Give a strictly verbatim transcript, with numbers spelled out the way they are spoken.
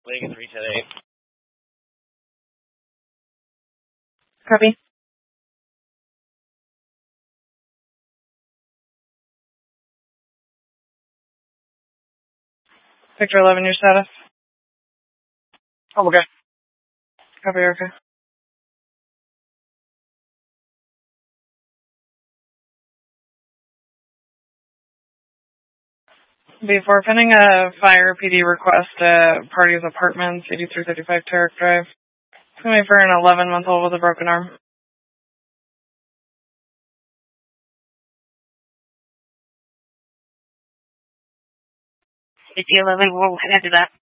Lake three ten eight. Copy. Victor eleven, your status? Oh, okay. Copy, okay. Before pending a fire P D request at Party's Apartments, eighty-three thirty-five Tarrick Drive. It's going to be for an eleven-month-old with a broken arm. fifty eleven, we'll head to that.